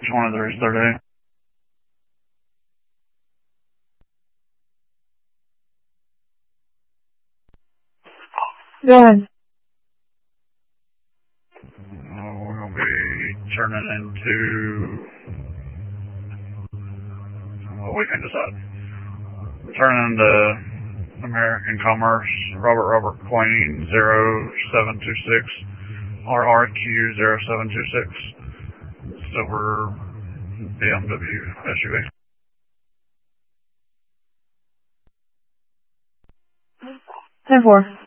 Which one of those they're doing? Go ahead. We're going to be turning into, well, we can decide. Turning into American Commerce, Robert Queen 0726, RRQ 0726, silver BMW SUV. 10-4.